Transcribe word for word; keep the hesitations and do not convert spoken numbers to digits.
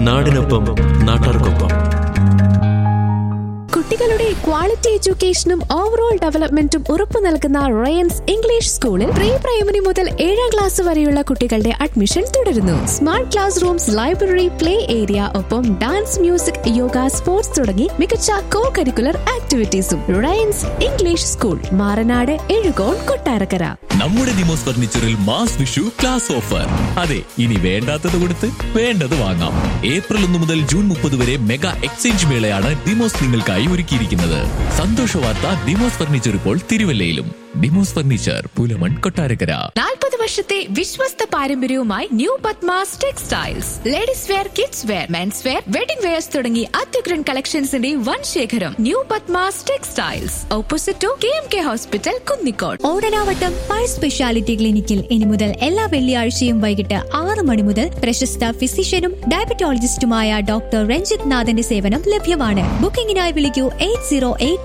നാടിനൊപ്പം നാട്ടാർക്കൊപ്പം. കുട്ടികളുടെ ക്വാളിറ്റി എഡ്യൂക്കേഷനും ഓവറോൾ ഡെവലപ്മെന്റും ഉറപ്പു നൽകുന്ന റയൻസ് ഇംഗ്ലീഷ് സ്കൂളിൽ പ്രീ പ്രൈമറി മുതൽ ഏഴാം ക്ലാസ് വരെയുള്ള കുട്ടികളുടെ അഡ്മിഷൻ തുടരുന്നു. Smart class rooms, library, play area, ഒപ്പം ഡാൻസ്, മ്യൂസിക്, യോഗ, സ്പോർട്സ് തുടങ്ങി മികച്ച കോ കരിക്കുലർ ആക്ടിവിറ്റീസും. Ryan's English school, Maranad, Ezhukone, Kottarakkara. നമ്മുടെ Demos ഫർണിച്ചറിൽ mass Vishu class offer. അതെ, ഇനി വേണ്ടാത്തത് കൊടുത്ത് വേണ്ടത് വാങ്ങാം. ഏപ്രിൽ ഒന്ന് മുതൽ ജൂൺ മുപ്പത് വരെ മെഗാ എക്സ്ചേഞ്ച് മേളയാണ് ഡിമോസ് നിങ്ങൾക്കായി ഒരുക്കിയിരിക്കുന്നത്. സന്തോഷ വാർത്ത, ഡിമോസ് ഫർണിച്ചർ ഇപ്പോൾ തിരുവല്ലയിലും. ഡിമോസ് ഫർണിച്ചർ, പുലമൺ, കൊട്ടാരക്കര. നാൽപ്പത് വർഷത്തെ വിശ്വസ്ത പാരമ്പര്യവുമായി new Padmas textiles. Ladies wear, kids wear, men's wear, wedding wears തുടങ്ങി അത്യുഗ്രൻ കളക്ഷൻസിന്റെ വൻ ശേഖരം. New Padmas textiles, opposite to K M K hospital, Kunnicode. Odanavattam pi speciality ക്ലിനിക്കിൽ ഇനി മുതൽ എല്ലാ വെള്ളിയാഴ്ചയും വൈകിട്ട് ആറ് മണി മുതൽ പ്രശസ്ത ഫിസിഷ്യനും ഡയബറ്റോളജിസ്റ്റുമായ ഡോക്ടർ രഞ്ജിത് നാഥന്റെ സേവനം ലഭ്യമാണ്. ബുക്കിംഗിനായി വിളിക്കൂ എയ്റ്റ് സീറോ എയ്റ്റ്